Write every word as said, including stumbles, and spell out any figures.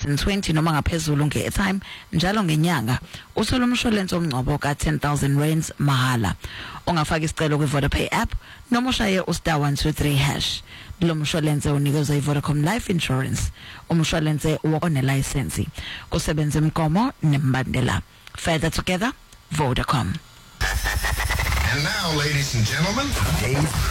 twenty noma ngaphezulu nge-airtime njalo ngenyanga uthola umshwalense omngcwabo ka ten thousand rands mahala. Ungafaka isicelo kwi-Vodapay app noma ushaye ustar one two three hash. Lo mshwalense unikezwa iVodacom Life Insurance, umshwalense onelisensi, kusebenza imgomo nembandela. Further together, Vodacom. And now, ladies and gentlemen, Dave